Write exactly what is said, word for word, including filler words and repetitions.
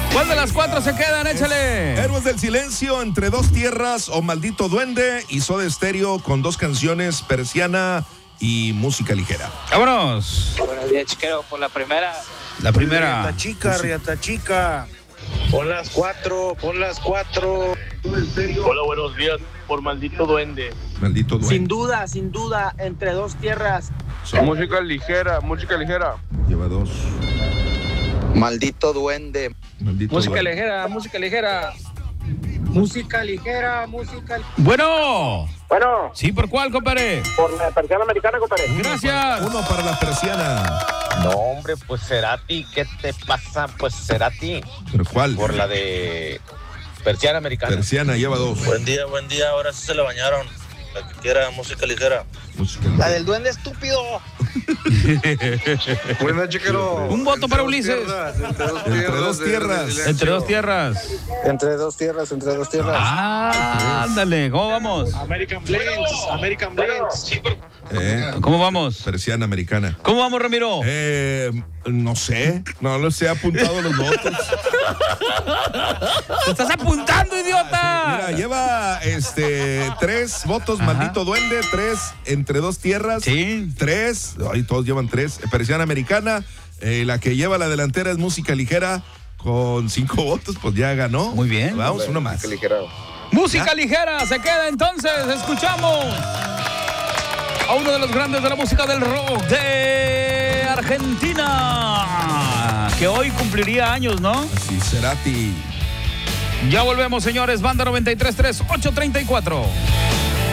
¿Cuál de las cuatro se quedan? Échale. Héroes del Silencio, Entre Dos Tierras o Maldito Duende, y Soda Stereo con dos canciones, Persiana y Música Ligera. Vámonos. Buenos días, chiquero. Por la primera. La primera. Riata chica, riata chica. Pon las cuatro, pon las cuatro. Hola, buenos días. Por Maldito Duende. Maldito Duende. Sin duda, sin duda, Entre Dos Tierras. So, Música ligera, música ligera. lleva dos. Maldito Duende. Maldito Música Duende. ligera, música ligera. Música ligera, música. Bueno. Bueno, ¿Sí, por cuál, compadre? por la persiana americana, compadre. Gracias. Uno para la Persiana. No, hombre, pues Cerati, ¿qué te pasa? Pues Cerati, ¿Pero cuál? por la de Persiana Americana. Persiana lleva dos. Buen día, buen día. Ahora sí se la bañaron. La que quiera, música ligera. Música La ligera. del duende estúpido. Buena chiquero. Un voto para Ulises. Entre Dos Tierras. Entre Dos Tierras. Entre dos tierras, entre dos tierras. Ah, ándale. ¿Cómo vamos? American Blends, American Blends. Eh, ¿Cómo vamos? Persiana Americana. ¿Cómo vamos, Ramiro? Eh, no sé, no los he apuntado los votos. ¡Te estás apuntando, idiota! Mira, lleva este tres votos, Ajá. Maldito Duende, tres Entre Dos Tierras, Sí. tres, ay, todos llevan tres, Persiana Americana, eh, la que lleva la delantera es Música Ligera, con cinco votos, pues ya ganó. Muy bien. Vamos, uno más. Música ligera, se queda entonces. Escuchamos a uno de los grandes de la música del rock de Argentina, que hoy cumpliría años, ¿no? Así, Cerati. Ya volvemos, señores. Banda noventa y tres punto tres, ocho treinta y cuatro.